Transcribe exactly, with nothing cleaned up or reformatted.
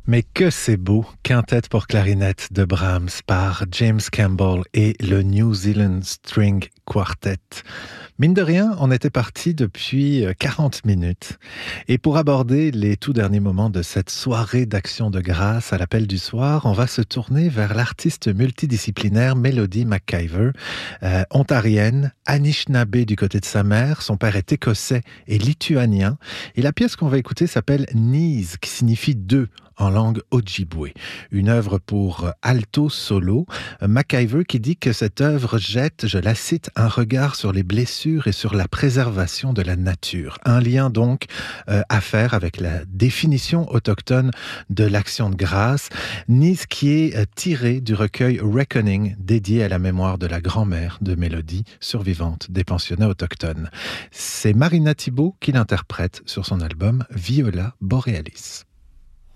Mais que c'est beau, quintette pour clarinette de Brahms par James Campbell et le New Zealand String Quartet. Mine de rien, on était parti depuis quarante minutes. Et pour aborder les tout derniers moments de cette soirée d'action de grâce à l'appel du soir, on va se tourner vers l'artiste multidisciplinaire Melody McIver, euh, ontarienne, Anishinaabe du côté de sa mère. Son père est écossais et lituanien. Et la pièce qu'on va écouter s'appelle Knees, qui signifie deux en langue Ojibwe. Une œuvre pour alto solo. McIver qui dit que cette œuvre jette, je la cite, un regard sur les blessures et sur la préservation de la nature. Un lien donc euh, à faire avec la définition autochtone de l'action de grâce. Knees qui est euh, tiré du recueil Reckoning, dédié à la mémoire de la grand-mère de Mélodie, survivante des pensionnats autochtones. C'est Marina Thibault qui l'interprète sur son album Viola Borealis.